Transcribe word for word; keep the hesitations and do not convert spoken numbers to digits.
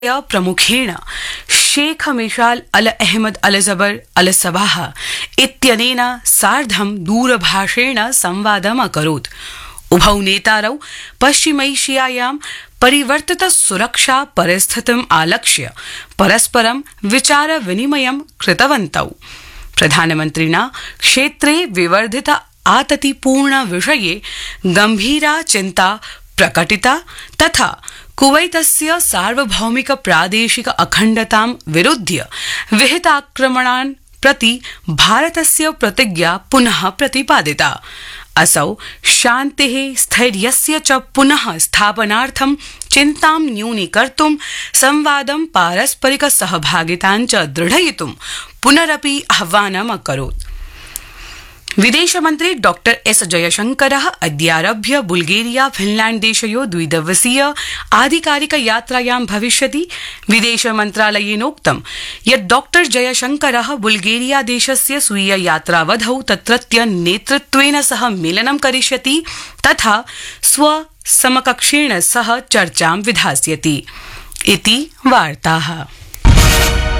प्रमुखेण शेख मिशाल अल अहमद अल जबर अल सबाह इत्यनेन सार्धं दूरभाषेण संवादम् अकरोत्। उभौ नेतारौ पश्चिमैशियायां परिवर्तित सुरक्षा परिस्थितिम् आलक्ष्य परस्परं विचार विनिमयं कृतवन्तौ। प्रधानमन्त्रिणा क्षेत्रे विवर्धित आततिपूर्ण विषये गंभीरा चिन्ता प्रकटिता तथा कुवैतस्य सार्वभौमिक प्रादेशिक अखण्डतां विरुध्य विहिताक्रमणान् प्रति भारतस्य प्रतिज्ञा पुनः प्रतिपादिता। असौ शान्तिः स्थैर्यस्य च पुनः स्थापनार्थं चिन्तां न्यूनीकर्तुं संवादं पारस्परिक सहभागितां च दृढयितुं पुनरपि आह्वानम् अकरोत्। विदेशमन्त्री डॉक्टर एस जयशंकरः अद्यारभ्य बुल्गेरिया फिनलैंड देशयो द्विदिवसीय आधिकारिक यात्रायां भविष्यति। विदेश मन्त्रालयेनोक्तं यत् डॉक्टर जयशंकरः बुल्गेरिया देशस्य स्वीय यात्रावधौ तत्रत्य नेतृत्वेन सह मेलनं करिष्यति तथा स्व समकक्षेण सह चर्चां विधास्यति इति वार्ताः।